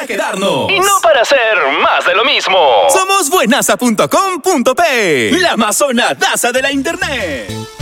para quedarnos. Y no para hacer más de lo mismo. Somos buenaza.com.pe, la amazonadaza de la internet.